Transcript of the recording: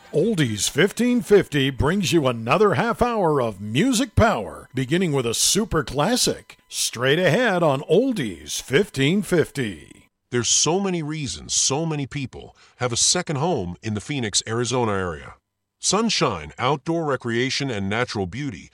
Oldies 1550 brings you another half hour of music power, beginning with a super classic. Straight ahead on Oldies 1550. There's so many reasons so many people have a second home in the Phoenix, Arizona area. Sunshine, outdoor recreation, and natural beauty